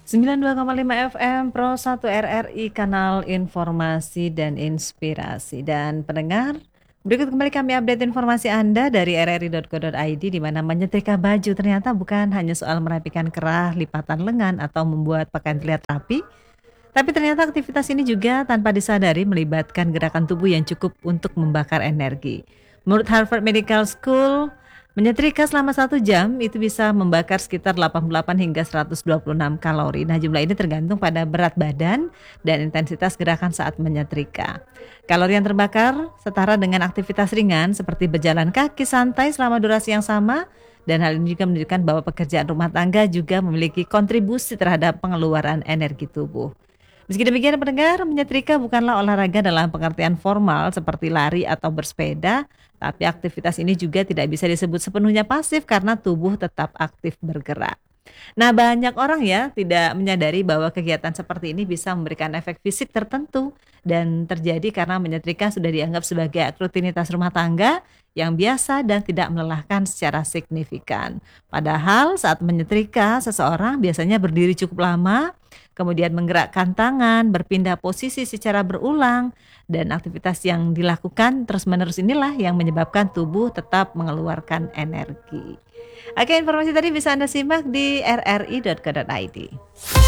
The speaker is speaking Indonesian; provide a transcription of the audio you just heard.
92,5 FM Pro 1 RRI Kanal Informasi dan Inspirasi. Dan pendengar, berikut kembali kami update informasi Anda dari rri.co.id, di mana menyetrika baju ternyata bukan hanya soal merapikan kerah, lipatan lengan, atau membuat pakaian terlihat rapi, tapi ternyata aktivitas ini juga tanpa disadari melibatkan gerakan tubuh yang cukup untuk membakar energi. Menurut Harvard Medical School, menyetrika selama 1 jam itu bisa membakar sekitar 88 hingga 126 kalori. Nah, jumlah ini tergantung pada berat badan dan intensitas gerakan saat menyetrika. Kalori yang terbakar setara dengan aktivitas ringan seperti berjalan kaki santai selama durasi yang sama, dan hal ini juga menunjukkan bahwa pekerjaan rumah tangga juga memiliki kontribusi terhadap pengeluaran energi tubuh. Meski demikian, pendengar, menyetrika bukanlah olahraga dalam pengertian formal seperti lari atau bersepeda, tapi aktivitas ini juga tidak bisa disebut sepenuhnya pasif karena tubuh tetap aktif bergerak. Nah, banyak orang ya tidak menyadari bahwa kegiatan seperti ini bisa memberikan efek fisik tertentu, dan terjadi karena menyetrika sudah dianggap sebagai rutinitas rumah tangga yang biasa dan tidak melelahkan secara signifikan. Padahal saat menyetrika, seseorang biasanya berdiri cukup lama, kemudian menggerakkan tangan, berpindah posisi secara berulang, dan aktivitas yang dilakukan terus-menerus inilah yang menyebabkan tubuh tetap mengeluarkan energi. Oke, informasi tadi bisa Anda simak di rri.co.id.